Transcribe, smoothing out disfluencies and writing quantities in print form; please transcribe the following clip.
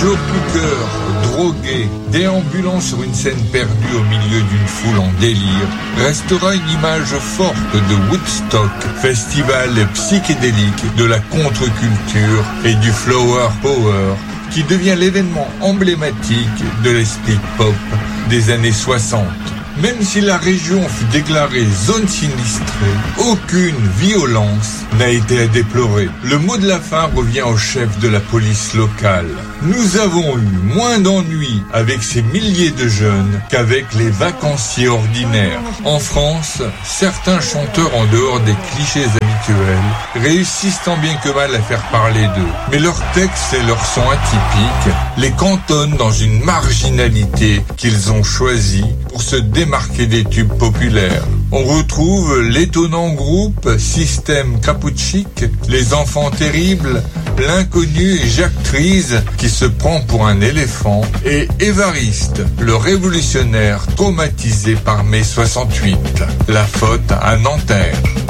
Joe Cooker, drogué, déambulant sur une scène perdue au milieu d'une foule en délire, restera une image forte de Woodstock, festival psychédélique de la contre-culture et du flower power, qui devient l'événement emblématique de l'esprit pop des années 60. Même si la région fut déclarée zone sinistrée, aucune violence n'a été à déplorer. Le mot de la fin revient au chef de la police locale. Nous avons eu moins d'ennuis avec ces milliers de jeunes qu'avec les vacanciers ordinaires. En France, certains chanteurs en dehors des clichés habituels réussissent tant bien que mal à faire parler d'eux. Mais leurs textes et leurs sons atypiques les cantonnent dans une marginalité qu'ils ont choisie pour se démarquer des tubes populaires. On retrouve l'étonnant groupe Système Capouchic, Les Enfants Terribles, L'Inconnu et Jacques Trise qui se prend pour un éléphant, et Évariste, le révolutionnaire traumatisé par mai 68. La faute à Nanterre.